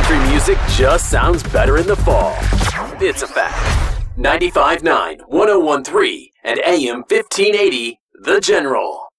country music just sounds better in the fall. It's a fact. 95.9, 101.3, and AM 1580, The General.